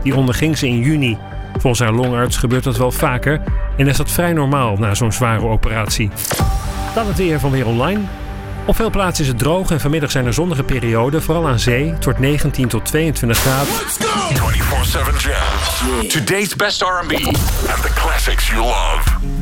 Die onderging ze in juni. Volgens haar longarts gebeurt dat wel vaker en is dat vrij normaal na zo'n zware operatie. Dan het weer van Weer Online. Op veel plaatsen is het droog en vanmiddag zijn er zonnige perioden, vooral aan zee. Het wordt 19 tot 22 graden. 24/7 Jams. Today's best R&B and the classics you love.